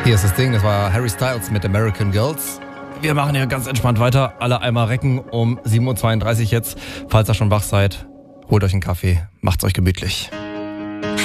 Hier ist das Ding, das war Harry Styles mit American Girls. Wir machen hier ganz entspannt weiter. Alle einmal recken um 7.32 Uhr jetzt. Falls ihr schon wach seid, holt euch einen Kaffee, macht's euch gemütlich.